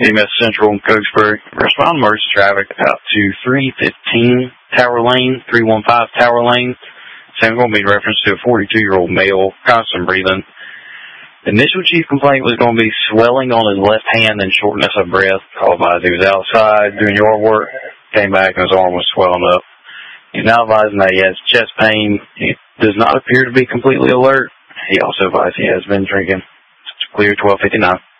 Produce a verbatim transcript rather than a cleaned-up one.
E M S Central in Cokesbury. Respond to emergency traffic out to three fifteen Tower Lane, three one five Tower Lane. Same going to be reference to a forty-two-year-old male, constant breathing. The initial chief complaint was going to be swelling on his left hand and shortness of breath. Called by he was outside doing yard work, came back and his arm was swelling up. He's now advising that he has chest pain. He does not appear to be completely alert. He also advised he has been drinking. It's clear twelve fifty-nine.